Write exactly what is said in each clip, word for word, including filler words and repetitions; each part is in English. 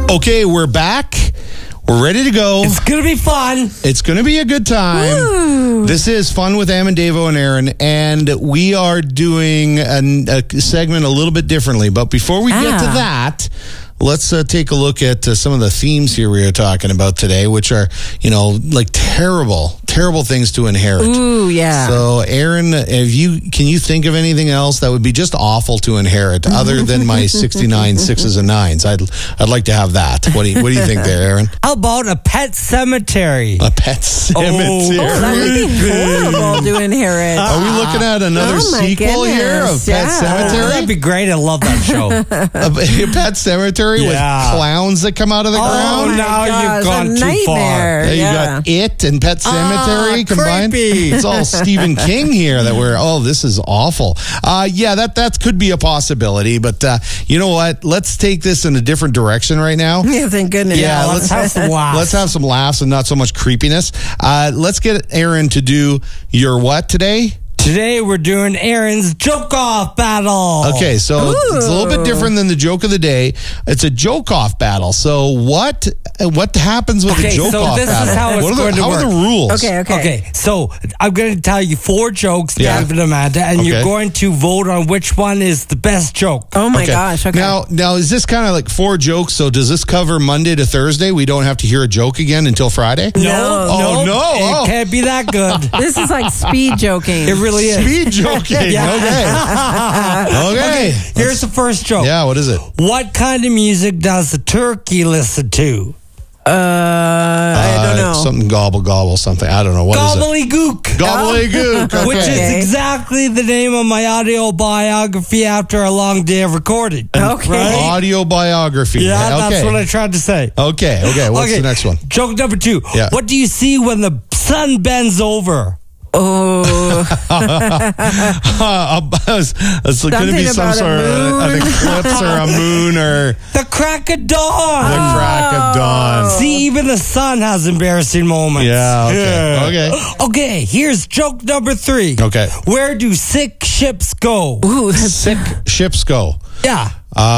Okay, we're back. We're ready to go. It's going to be fun. It's going to be a good time. Woo. This is Fun with Am and Davo and Aaron, and we are doing a, a segment a little bit differently. But before we get Ah. to that, let's uh, take a look at uh, some of the themes here we are talking about today, which are, you know, like terrible, terrible things to inherit. Ooh, yeah. So, Aaron, have you can you think of anything else that would be just awful to inherit other than my sixty-nine sixes and nines? I'd I'd like to have that. What do you, what do you think there, Aaron? How about a pet cemetery? A pet cemetery. Oh, that would be horrible to inherit. Are we looking at another Oh, my sequel here of goodness, Pet yeah. Cemetery? That'd be great. I love that show. A, a Pet Cemetery with Yeah. clowns that come out of the Oh, ground? now you've gosh, gone a too far. nightmare. Yeah, you Yeah. got It and Pet Cemetery Ah, combined. creepy. It's all Stephen King here that we're, oh, this is awful. Uh, yeah, that, that could be a possibility, but uh, you know what? Let's take this in a different direction right now. Yeah, thank goodness. Yeah, let's have some laughs. Let's have some laughs and not so much creepiness. Uh, let's get Aaron to do your what today? Today we're doing Aaron's joke-off battle. Okay, so it's a little bit Ooh. different than the joke of the day. It's a joke-off battle. So what what happens with Okay, a so joke-off this is battle? how it's what are going the, to how work. are the rules? Okay, okay. Okay, so I'm going to tell you four jokes, Yeah. David and Amanda, and Okay. you're going to vote on which one is the best joke. Oh, my Okay. gosh. Okay. Now, now is this kind of like four jokes? So does this cover Monday to Thursday? We don't have to hear a joke again until Friday? No. Oh, no. It Oh. can't be that good. This is like speed joking. It really is. Speed joking. Yeah. Okay. Okay. Here's the first joke. Yeah, what is it? What kind of music does the turkey listen to? Uh, I don't know. Uh, something gobble gobble something. I don't know. What is it? Gobbledygook. Gobbledygook. Okay. Which is Okay. exactly the name of my audio biography after a long day of recording. Okay. Right? Audio biography. Yeah, okay. that's what I tried to say. Okay, okay. What's Okay, the next one? Joke number two. Yeah. What do you see when the sun bends over? Oh, Uh, it's it's going to be Something some about a sort of an moon. eclipse or a moon or The crack of the dawn. crack of dawn. See, even the sun has embarrassing moments. Yeah, okay, okay. Okay, here's joke number three. Okay. Where do sick ships go? ooh, that's Sick ships go. Yeah.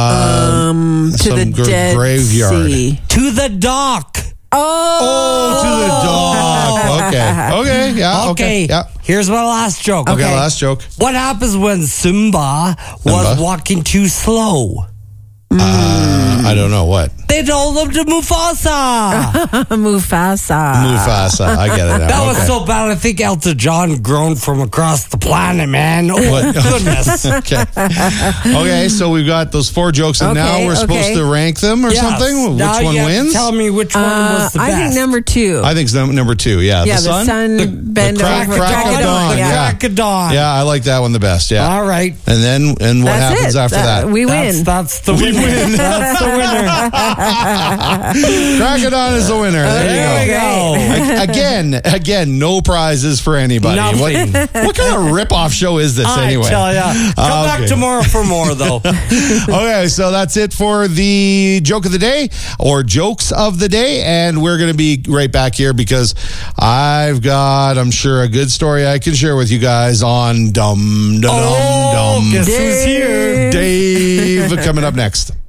Um, to some the gr- Dead graveyard. Sea. To the dock. Oh, To the dog. Okay. Okay. Yeah. Okay. Okay. Yeah. Here's my last joke. Okay. Okay. Last joke. What happens when Simba was Simba? walking too slow? Uh, I don't know what. They told him to Mufasa. Mufasa. Mufasa. I get it now. That was Okay. so bad. I think Elton John groaned from across the planet, man. Oh, What? goodness. Okay. Okay, so we've got those four jokes, and now Okay, we're supposed okay. to rank them or Yes. something. Which Now one you have to wins? Tell me which one Uh, was the I best. think number two. I think it's num- number two. Yeah. yeah, the sun. the sun The- bend the crack- over. crack of dawn, The yeah. crack of dawn. Yeah, I like that one the best. Yeah. All right. And then, and what That's happens it. after That- that? We That's, win. that's the winner. That's the winner. Crack of dawn is the winner. There, There you we go. go. Again, again, no prizes for anybody. What, Nothing. what kind of rip-off show is this I anyway? tell ya. Come Okay. back tomorrow for more, though. Okay, so that's it for the joke of the day or jokes of the day. And we're going to be right back here because I've got, I'm sure, a good story I can share with you guys on Dum Dum Oh, Dum. guess who's here? Dave coming up next.